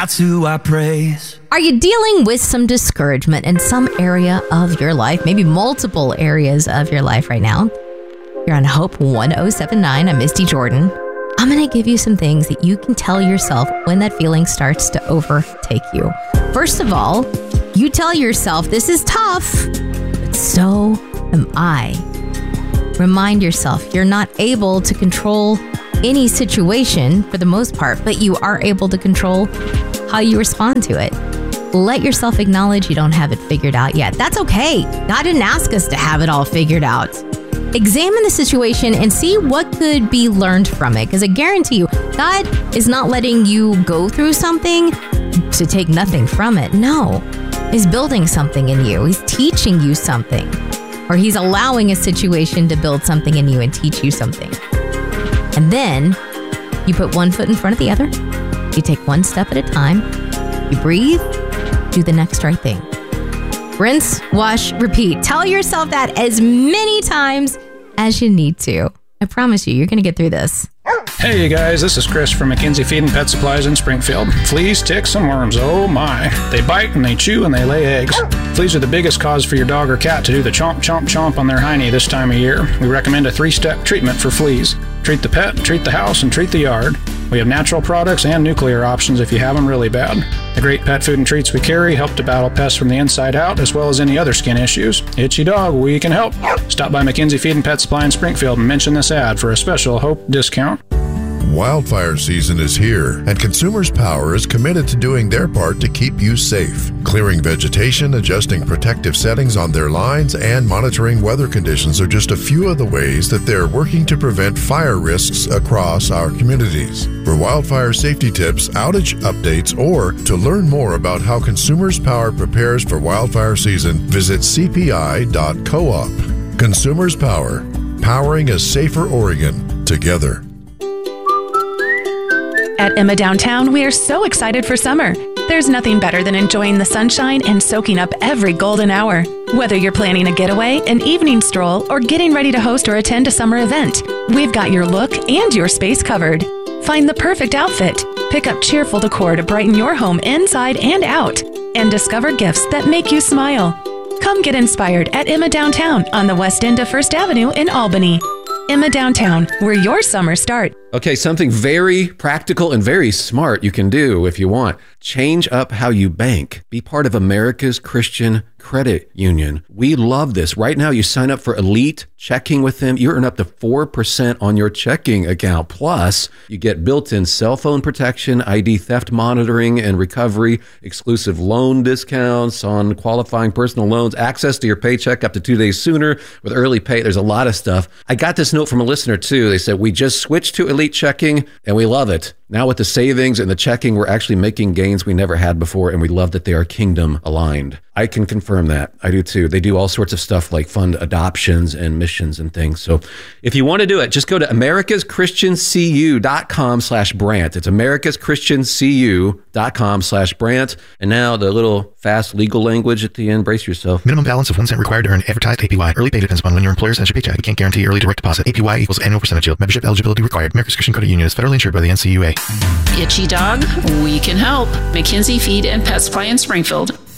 That's who I praise. Are you dealing with some discouragement in some area of your life? Maybe multiple areas of your life right now. You're on Hope 1079. I'm Misty Jordan. I'm going to give you some things that you can tell yourself when that feeling starts to overtake you. First of all, you tell yourself, this is tough, but so am I. Remind yourself you're not able to control any situation for the most part, but you are able to control how you respond to it. Let yourself acknowledge you don't have it figured out yet. That's okay. God didn't ask us to have it all figured out. Examine the situation and see what could be learned from it. Because I guarantee you, God is not letting you go through something to take nothing from it. No, He's building something in you. He's teaching you something. Or He's allowing a situation to build something in you and teach you something. And then you put one foot in front of the other. You take one step at a time. You breathe. Do the next right thing. Rinse, wash, repeat. Tell yourself that as many times as you need to. I promise you, you're going to get through this. Hey, you guys, this is Chris from McKenzie Feed and Pet Supplies in Springfield. Fleas, ticks, and worms, oh my. They bite and they chew and they lay eggs. Fleas are the biggest cause for your dog or cat to do the chomp, chomp, chomp on their hiney this time of year. We recommend a 3-step treatment for fleas. Treat the pet, treat the house, and treat the yard. We have natural products and nuclear options if you have them really bad. The great pet food and treats we carry help to battle pests from the inside out, as well as any other skin issues. Itchy dog, we can help. Stop by McKenzie Feed and Pet Supply in Springfield and mention this ad for a special Hope discount. Wildfire season is here, and Consumers Power is committed to doing their part to keep you safe. Clearing vegetation, adjusting protective settings on their lines, and monitoring weather conditions are just a few of the ways that they're working to prevent fire risks across our communities. For wildfire safety tips, outage updates, or to learn more about how Consumers Power prepares for wildfire season, visit cpi.coop. Consumers Power, powering a safer Oregon together. At Emma Downtown, we are so excited for summer. There's nothing better than enjoying the sunshine and soaking up every golden hour. Whether you're planning a getaway, an evening stroll, or getting ready to host or attend a summer event, we've got your look and your space covered. Find the perfect outfit, pick up cheerful decor to brighten your home inside and out, and discover gifts that make you smile. Come get inspired at Emma Downtown on the west end of First Avenue in Albany. Emma Downtown, where your summer starts. Okay, something very practical and very smart you can do if you want. Change up how you bank. Be part of America's Christian Credit Union. We love this. Right now, you sign up for Elite Checking with them. You earn up to 4% on your checking account. Plus, you get built-in cell phone protection, ID theft monitoring and recovery, exclusive loan discounts on qualifying personal loans, access to your paycheck up to 2 days sooner with early pay. There's a lot of stuff. I got this note from a listener, too. They said, we just switched to Elite Checking, and we love it. Now with the savings and the checking, we're actually making gains we never had before, and we love that they are kingdom aligned. I can confirm that. I do too. They do all sorts of stuff like fund adoptions and missions and things. So if you want to do it, just go to americaschristiancu.com/Brant. It's americaschristiancu.com/Brant. And now the little fast legal language at the end. Brace yourself. Minimum balance of 1 cent required to earn advertised APY. Early pay depends upon when your employer sends your paycheck. We can't guarantee early direct deposit. APY equals annual percentage yield. Membership eligibility required. America's Christian Credit Union is federally insured by the NCUA. Itchy dog, we can help. McKenzie Feed and Pet Supply in Springfield.